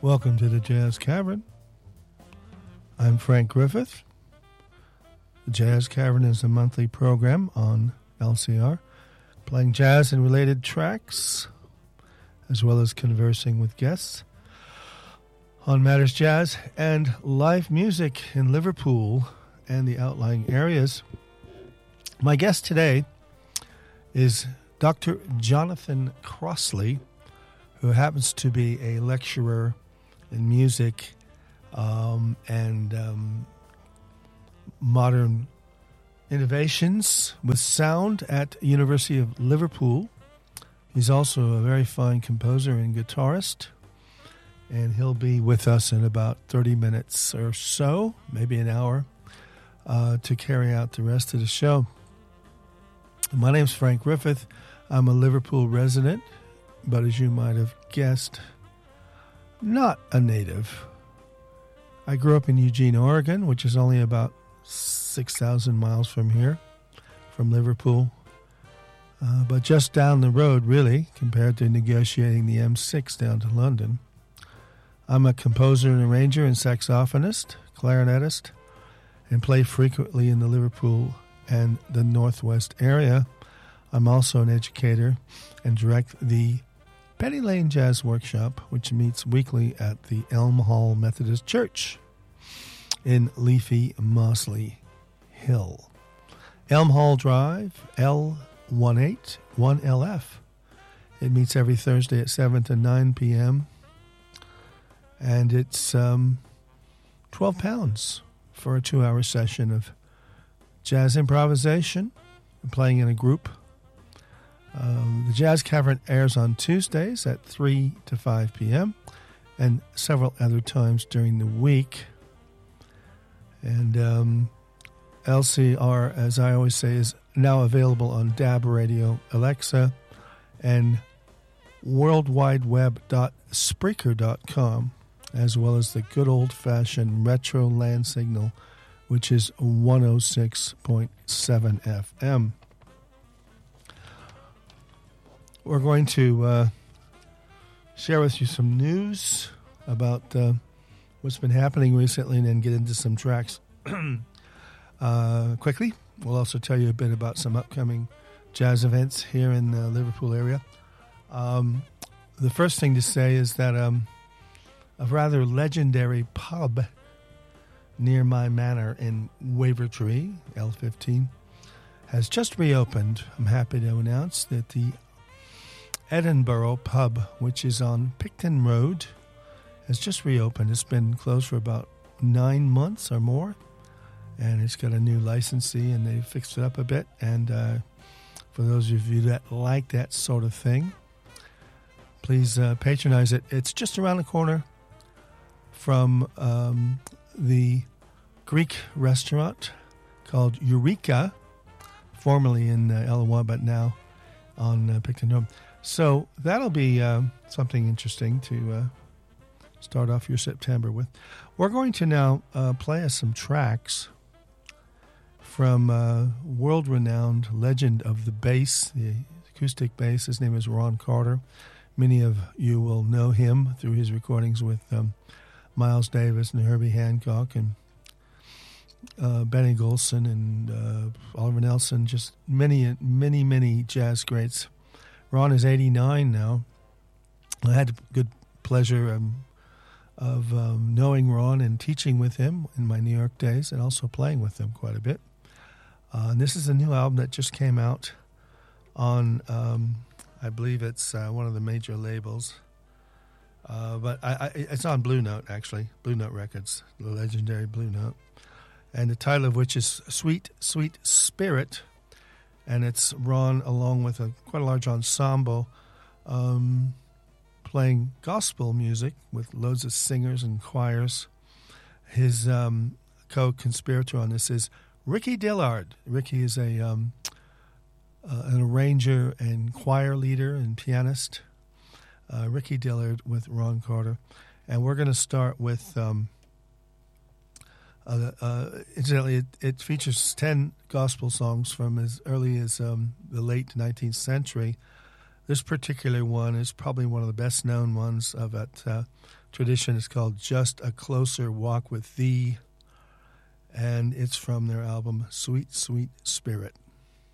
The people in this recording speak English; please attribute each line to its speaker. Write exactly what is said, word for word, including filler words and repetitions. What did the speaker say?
Speaker 1: Welcome to the Jazz Cavern. I'm Frank Griffith. The Jazz Cavern is a monthly program on L C R, playing jazz and related tracks, as well as conversing with guests on matters jazz and live music in Liverpool and the outlying areas. My guest today is Doctor Jonathan Crossley, who happens to be a lecturer in music um, and um, modern innovations with sound at University of Liverpool. He's also a very fine composer and guitarist, and he'll be with us in about thirty minutes or so, maybe an hour, uh, to carry out the rest of the show. My name's Frank Griffith. I'm a Liverpool resident, but as you might have guessed, not a native. I grew up in Eugene, Oregon, which is only about six thousand miles from here, from Liverpool, uh, but just down the road, really, compared to negotiating the M six down to London. I'm a composer and arranger and saxophonist, clarinetist, and play frequently in the Liverpool and the Northwest area. I'm also an educator and direct the Penny Lane Jazz Workshop, which meets weekly at the Elm Hall Methodist Church in leafy Mossley Hill. Elm Hall Drive, L one eight one L F. It meets every Thursday at seven to nine p.m. And it's um, twelve pounds for a two-hour session of jazz improvisation, playing in a group. Um, the Jazz Cavern airs on Tuesdays at three to five p.m. and several other times during the week. And um, L C R, as I always say, is now available on D A B Radio, Alexa, and world wide web dot spreaker dot com, as well as the good old-fashioned retro land signal, which is one oh six point seven F M. We're going to uh, share with you some news about uh, what's been happening recently and then get into some tracks uh, quickly. We'll also tell you a bit about some upcoming jazz events here in the Liverpool area. Um, the first thing to say is that um, a rather legendary pub near my manor in Wavertree, L fifteen, has just reopened. I'm happy to announce that the Edinburgh Pub, which is on Picton Road, has just reopened. It's been closed for about nine months or more, and it's got a new licensee, and they fixed it up a bit. And uh, for those of you that like that sort of thing, please uh, patronize it. It's just around the corner from um, the Greek restaurant called Eureka, formerly in uh, Elawah, but now on uh, Picton Road. So that'll be uh, something interesting to uh, start off your September with. We're going to now uh, play us some tracks from uh, world-renowned legend of the bass, the acoustic bass. His name is Ron Carter. Many of you will know him through his recordings with um, Miles Davis and Herbie Hancock and uh, Benny Golson and uh, Oliver Nelson, just many, many, many jazz greats. Ron is eighty-nine now. I had the good pleasure um, of um, knowing Ron and teaching with him in my New York days and also playing with him quite a bit. Uh, and this is a new album that just came out on, um, I believe it's uh, one of the major labels. Uh, but I, I, it's on Blue Note, actually, Blue Note Records, the legendary Blue Note. And the title of which is Sweet, Sweet Spirit. And it's Ron along with a quite a large ensemble um, playing gospel music with loads of singers and choirs. His um, co-conspirator on this is Ricky Dillard. Ricky is a um, uh, an arranger and choir leader and pianist. Uh, Ricky Dillard with Ron Carter. And we're going to start with... Um, Uh, uh, incidentally, it, it features ten gospel songs from as early as um, the late nineteenth century. This particular one is probably one of the best-known ones of it, uh, tradition is called Just a Closer Walk with Thee, and it's from their album Sweet, Sweet Spirit.